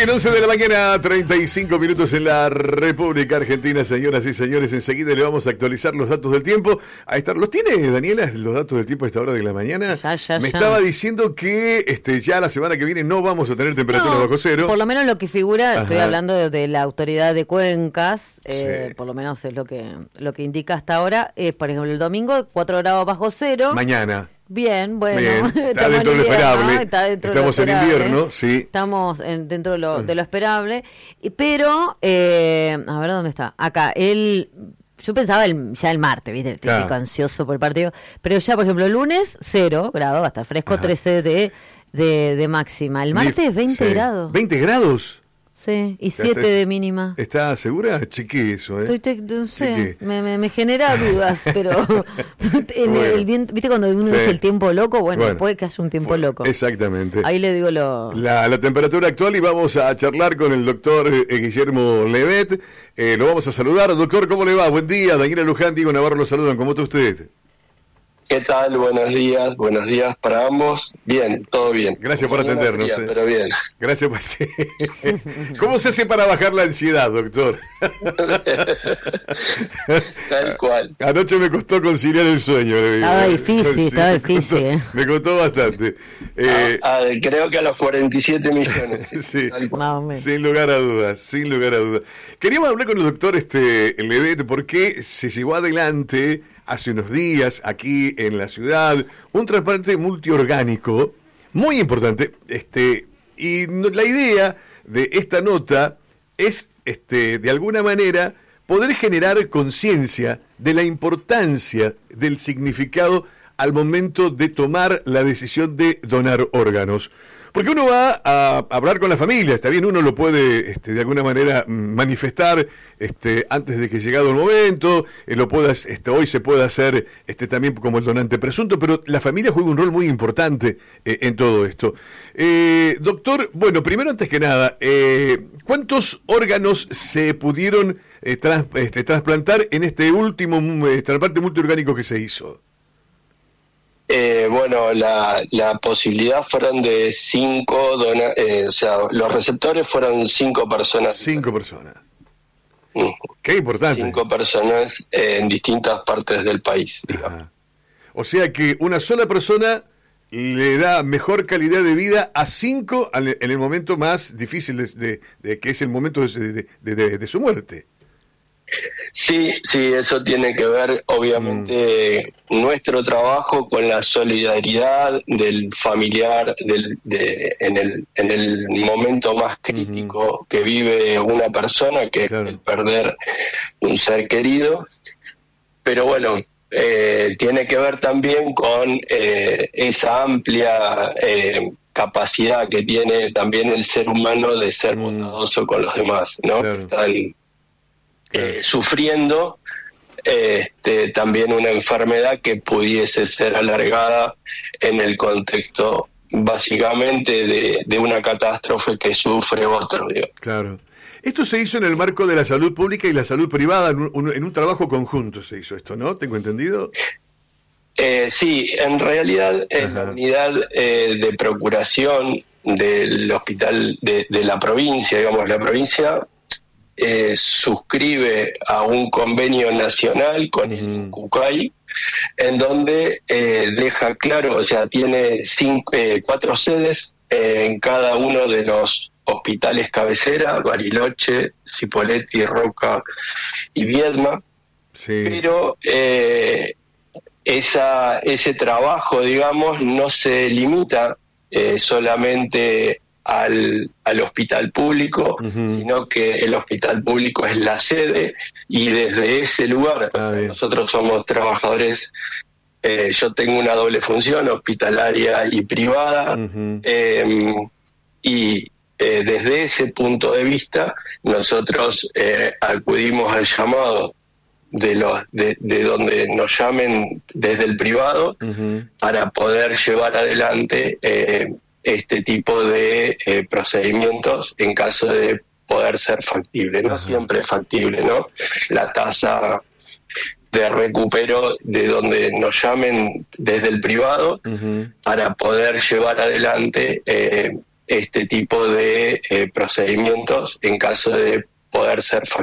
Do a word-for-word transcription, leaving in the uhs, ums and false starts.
Bien, once de la mañana, treinta y cinco minutos en la República Argentina, señoras y señores. Enseguida le vamos a actualizar los datos del tiempo. Ahí está. ¿Los tiene, Daniela, los datos del tiempo a esta hora de la mañana? Ya, ya, Me ya. estaba diciendo que este, ya la semana que viene no vamos a tener temperaturas No, bajo cero. Por lo menos lo que figura, Ajá. estoy hablando de, de la autoridad de Cuencas, eh, Sí. por lo menos es lo que lo que indica hasta ahora. Es, por ejemplo, el domingo, cuatro grados bajo cero. Mañana. Bien, bueno. Bien, está estamos dentro de lo en invierno, esperable. ¿no? Está dentro de Estamos lo en esperable. invierno, sí. Estamos en- dentro de lo, de lo esperable. Y- Pero, eh, a ver, ¿dónde está? Acá, el... Yo pensaba el, ya el martes, ¿viste? El típico Claro. ansioso por el partido. Pero ya, por ejemplo, el lunes, cero grados, va a estar fresco, Ajá. trece de, de, de máxima. El martes, veinte Sí. grados. ¿veinte grados? Sí, y Ya siete está- de mínima. ¿Está segura? Cheque eso, ¿eh? Estoy, te- no sé, Cheque. me, me, me genera dudas, pero en Bueno. el viento, ¿viste cuando uno Sí. dice el tiempo loco? Bueno, Bueno. puede que haya un tiempo Bueno, loco. Exactamente. Ahí le digo lo... La, la temperatura actual y vamos a charlar con el doctor eh, Guillermo Levet. Eh, lo vamos a saludar. Doctor, ¿cómo le va? Buen día. Daniela Luján, Diego Navarro lo saludan. ¿Cómo está usted? ¿Qué tal? Buenos días, buenos días para ambos. Bien, todo bien. Gracias por Mañana atendernos, fría, eh. pero bien. Gracias por sí. ¿Cómo se hace para bajar la ansiedad, doctor? Tal cual. Anoche me costó conciliar el sueño. le digo. Estaba difícil, Sí, estaba me costó- difícil, eh. Me costó bastante. Eh, Ah, ah, creo que a los cuarenta y siete millones. Sí, Tal cual. Más o menos. sin lugar a dudas, sin lugar a dudas. Queríamos hablar con el doctor este, Levet porque se llevó adelante hace unos días aquí en la ciudad un trasplante multiorgánico muy importante, este, y no- la idea de esta nota es, este, de alguna manera, poder generar conciencia de la importancia del significado al momento de tomar la decisión de donar órganos. Porque uno va a hablar con la familia, está bien, uno lo puede este, de alguna manera mm, manifestar este, antes de que llegado el momento, eh, lo pueda, este, hoy se puede hacer este, también como el donante presunto, pero la familia juega un rol muy importante eh, en todo esto. Eh, doctor, bueno, primero antes que nada, eh, ¿cuántos órganos se pudieron eh, trans- este, trasplantar en este último mm, eh, trasplante multiorgánico que se hizo? Eh, bueno, la, la posibilidad fueron de cinco, dona- eh, o sea, los receptores fueron cinco personas. Cinco personas. Mm, Qué importante. Cinco personas eh, en distintas partes del país, digamos. Ajá. O sea que una sola persona le da mejor calidad de vida a cinco al- en el momento más difícil de, de- de- que es el momento de, de- de- de- de su muerte. Sí, sí, eso tiene que ver, obviamente, nuestro trabajo con la solidaridad del familiar del, de, en, el, en el momento más crítico que vive una persona, que Claro. es el perder un ser querido. Pero bueno, eh, tiene que ver también con eh, esa amplia eh, capacidad que tiene también el ser humano de ser Mm. bondadoso con los demás, ¿no? Claro. Están Claro. eh, sufriendo eh, este, también una enfermedad que pudiese ser alargada en el contexto básicamente de, de una catástrofe que sufre otro, digo. Claro. Esto se hizo en el marco de la salud pública y la salud privada, en un, en un trabajo conjunto se hizo esto, ¿no? ¿Tengo entendido? Eh, sí, en realidad en Ajá. la unidad eh, de procuración del hospital de, de la provincia, digamos, la provincia eh, suscribe a un convenio nacional con el Mm. CUCAI, en donde eh, deja claro, o sea, tiene cinco, eh, cuatro sedes eh, en cada uno de los hospitales cabecera, Bariloche, Cipolletti, Roca y Viedma, Sí. pero eh, esa, ese trabajo, digamos, no se limita eh, solamente al, al hospital público, Ujú. sino que el hospital público es la sede y desde ese lugar, Ah, o sea, bien. nosotros somos trabajadores, eh, yo tengo una doble función, hospitalaria y privada, Ujú. eh, y eh, desde ese punto de vista nosotros eh, acudimos al llamado de los de, de donde nos llamen desde el privado Ujú. para poder llevar adelante eh, este tipo de eh, procedimientos en caso de poder ser factible. No Ajá. siempre es factible, ¿no? La tasa de recupero de donde nos llamen desde el privado Ujú. para poder llevar adelante eh, este tipo de eh, procedimientos en caso de poder ser